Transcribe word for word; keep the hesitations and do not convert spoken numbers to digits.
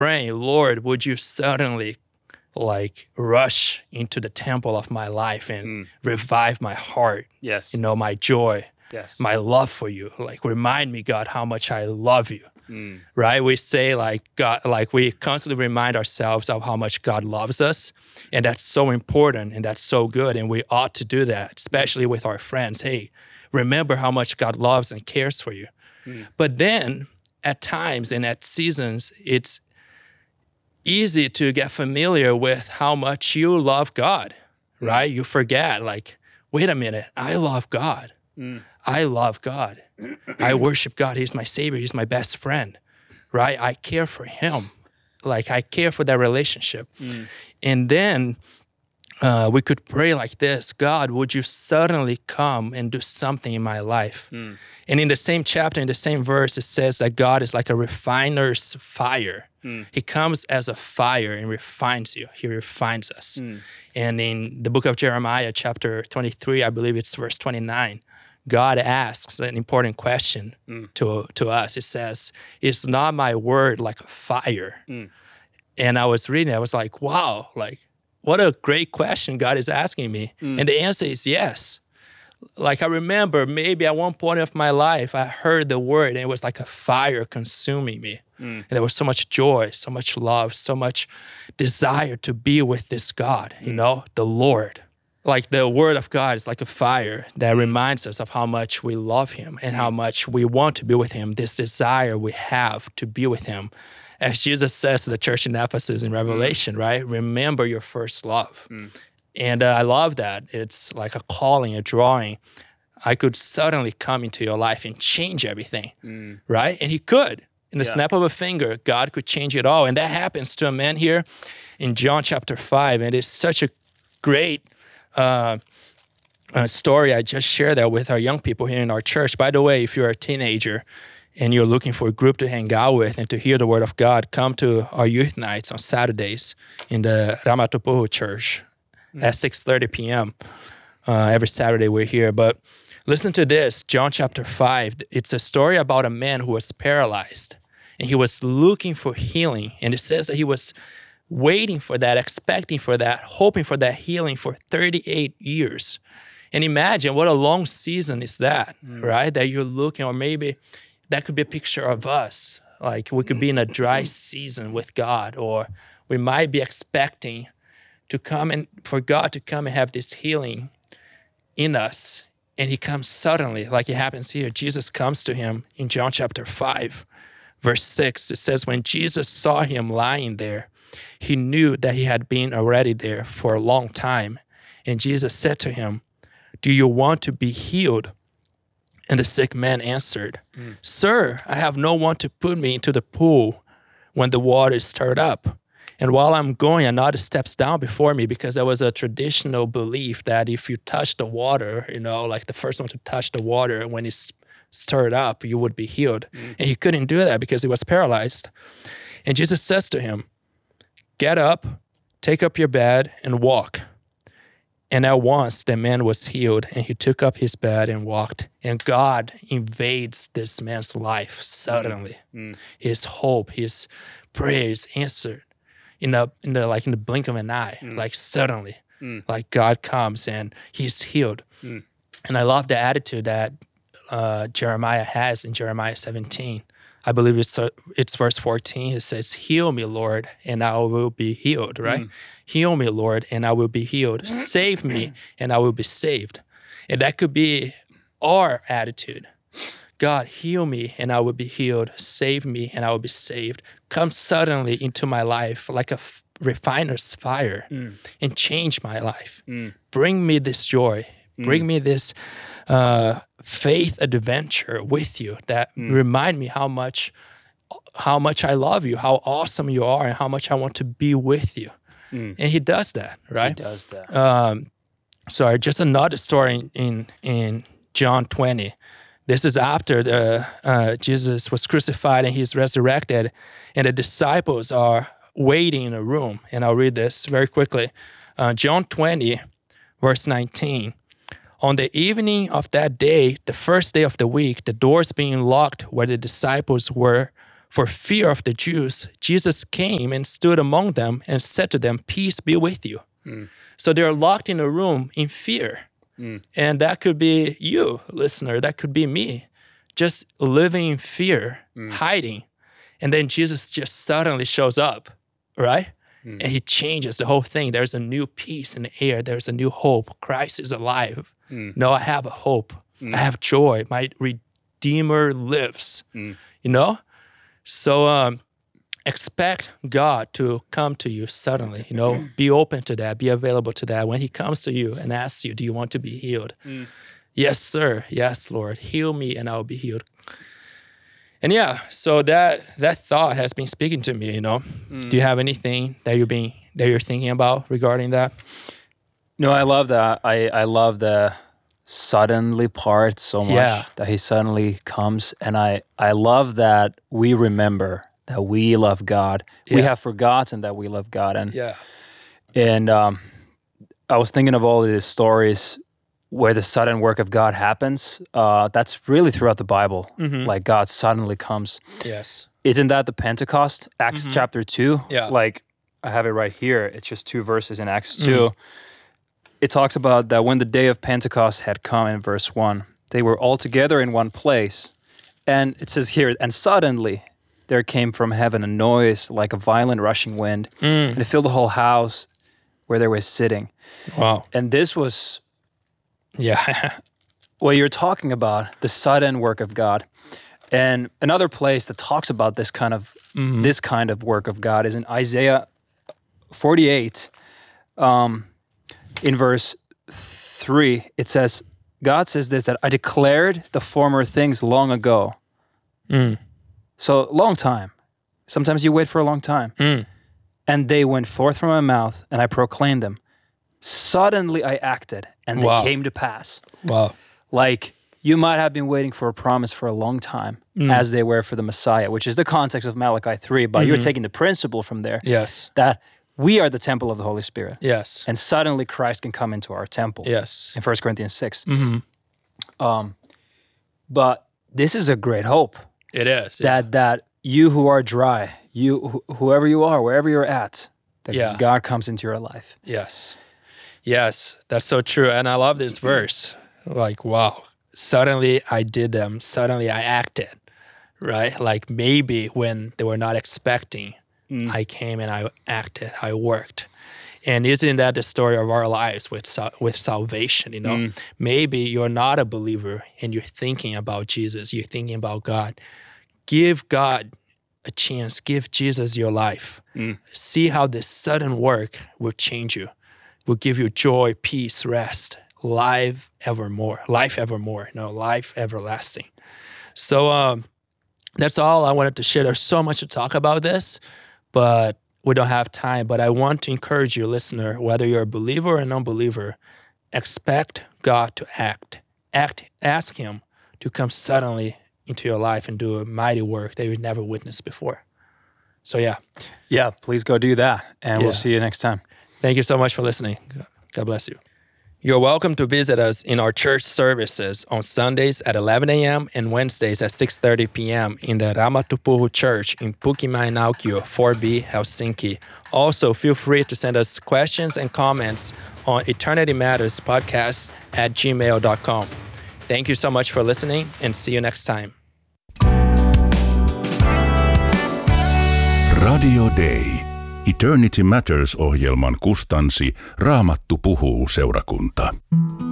praying, Lord, would you suddenly like rush into the temple of my life and Mm. revive my heart, Yes. you know, my joy, Yes. my love for you. Like remind me, God, how much I love you. Mm. Right? We say like God, like we constantly remind ourselves of how much God loves us. And that's so important and that's so good. And we ought to do that, especially with our friends. Hey, remember how much God loves and cares for you. Mm. But then at times and at seasons, it's easy to get familiar with how much you love God, right? You forget, like, wait a minute, I love God. Mm. I love God. I worship God. He's my Savior. He's my best friend, right? I care for Him. Like, I care for that relationship. Mm. And then uh, we could pray like this: God, would you suddenly come and do something in my life? Mm. And in the same chapter, in the same verse, it says that God is like a refiner's fire. Mm. He comes as a fire and refines you. He refines us. Mm. And in the book of Jeremiah, chapter twenty-three, I believe it's verse twenty-nine, God asks an important question Mm. to, to us. It says, is not my word like a fire? Mm. And I was reading, I was like, wow, like, what a great question God is asking me. Mm. And the answer is yes. Like I remember maybe at one point of my life, I heard the word and it was like a fire consuming me. Mm. And there was so much joy, so much love, so much desire to be with this God, you know, the Lord. Like the word of God is like a fire that reminds us of how much we love Him and how much we want to be with Him, this desire we have to be with Him. As Jesus says to the church in Ephesus in Revelation, right? Remember your first love. Mm. And uh, I love that. It's like a calling, a drawing. I could suddenly come into your life and change everything, Mm. right? And He could. In the Yeah. snap of a finger, God could change it all. And that happens to a man here in John chapter five. And it's such a great uh, uh, story. I just shared that with our young people here in our church. By the way, if you're a teenager and you're looking for a group to hang out with and to hear the word of God, come to our youth nights on Saturdays in the Ramatopoho Church at six thirty p.m. Uh, every Saturday we're here. But listen to this, John chapter five. It's a story about a man who was paralyzed and he was looking for healing. And it says that he was waiting for that, expecting for that, hoping for that healing for thirty-eight years. And imagine what a long season is that, Mm. right? That you're looking, or maybe that could be a picture of us. Like we could be in a dry season with God, or we might be expecting to come and for God to come and have this healing in us. And He comes suddenly, like it happens here. Jesus comes to him in John chapter five, verse six. It says, when Jesus saw him lying there, He knew that he had been already there for a long time. And Jesus said to him, do you want to be healed? And the sick man answered, Mm. Sir, I have no one to put me into the pool when the water is stirred up. And while I'm going, another steps down before me, because there was a traditional belief that if you touch the water, you know, like the first one to touch the water when it's stirred up, you would be healed. Mm. And he couldn't do that because he was paralyzed. And Jesus says to him, get up, take up your bed, and walk. And at once the man was healed, and he took up his bed and walked. And God invades this man's life suddenly. Mm. His hope, his prayers answered in the, in the like in the blink of an eye, Mm. like suddenly, Mm. like God comes and he's healed. Mm. And I love the attitude that uh, Jeremiah has in Jeremiah seventeen. I believe it's uh, it's verse fourteen. It says, heal me, Lord, and I will be healed, right? Mm. Heal me, Lord, and I will be healed. Save me, and I will be saved. And that could be our attitude. God, heal me, and I will be healed. Save me, and I will be saved. Come suddenly into my life like a f- refiner's fire Mm. and change my life. Mm. Bring me this joy. Bring me this uh, faith adventure with you that Mm. remind me how much how much I love you, how awesome you are, and how much I want to be with you. Mm. And He does that, right? He does that. Um, sorry, just another story in, in in John twenty. This is after the uh, Jesus was crucified and He's resurrected, and the disciples are waiting in a room. And I'll read this very quickly. Uh, John twenty, verse nineteen. On the evening of that day, the first day of the week, the doors being locked where the disciples were For fear of the Jews, Jesus came and stood among them and said to them, "Peace be with you." Mm. So they're locked in a room in fear. Mm. And that could be you, listener. That could be me. Just living in fear, mm. hiding. And then Jesus just suddenly shows up, right? Mm. And he changes the whole thing. There's a new peace in the air. There's a new hope. Christ is alive. Mm. No, I have a hope. Mm. I have joy. My Redeemer lives, mm. you know? So um, expect God to come to you suddenly, you know? Be open to that. Be available to that. When he comes to you and asks you, do you want to be healed? Mm. Yes, sir. Yes, Lord. Heal me and I'll be healed. And yeah, so that that thought has been speaking to me, you know. Mm. Do you have anything that you're being that you're thinking about regarding that? No, I love that. I, I love the suddenly part so much, yeah. that he suddenly comes. And I, I love that we remember that we love God. Yeah. We have forgotten that we love God. And yeah. and um, I was thinking of all of these stories where the sudden work of God happens. Uh, that's really throughout the Bible. Mm-hmm. Like God suddenly comes. Yes. Isn't that the Pentecost? Acts mm-hmm. chapter two? Yeah. Like, I have it right here. It's just two verses in Acts two. Mm. It talks about that when the day of Pentecost had come in verse one, they were all together in one place. And it says here, and suddenly there came from heaven a noise like a violent rushing wind, mm. and it filled the whole house where they were sitting. Wow. And this was... Yeah. what you're talking about, the sudden work of God. And another place that talks about this kind of mm-hmm. this kind of work of God is in Isaiah forty-eight. Um, in verse three, it says, God says this, that I declared the former things long ago. Mm. So, long time. Sometimes you wait for a long time. Mm. And they went forth from my mouth, and I proclaimed them. Suddenly I acted, and they wow. came to pass. Wow. Like, you might have been waiting for a promise for a long time, mm. as they were for the Messiah, which is the context of Malachi three, but mm-hmm. you're taking the principle from there. Yes. That we are the temple of the Holy Spirit. Yes. And suddenly Christ can come into our temple. Yes. In First Corinthians six. Mm-hmm. Um, but this is a great hope. It is. That, yeah. that you who are dry, you wh- whoever you are, wherever you're at, that yeah. God comes into your life. Yes. Yes, that's so true. And I love this verse. Like, wow, suddenly I did them. Suddenly I acted, right? Like maybe when they were not expecting, mm. I came and I acted, I worked. And isn't that the story of our lives with with salvation, you know? Mm. Maybe you're not a believer and you're thinking about Jesus, you're thinking about God. Give God a chance, give Jesus your life. Mm. See how this sudden work will change you. Will give you joy, peace, rest, life evermore, life evermore, you know, life everlasting. So um, that's all I wanted to share. There's so much to talk about this, but we don't have time. But I want to encourage you, listener, whether you're a believer or a non-believer, expect God to act. Act. Ask him to come suddenly into your life and do a mighty work that you've never witnessed before. So yeah. Yeah, please go do that, and yeah. we'll see you next time. Thank you so much for listening. God bless you. You're welcome to visit us in our church services on Sundays at eleven a.m. and Wednesdays at six thirty p.m. in the Raamattupuhu Church in Pukimäenaukio four B, Helsinki. Also, feel free to send us questions and comments on Eternity Matters Podcast at gmail dot com. Thank you so much for listening, and see you next time. Radio Day. Eternity Matters -ohjelman kustansi Raamattu puhuu -seurakunta.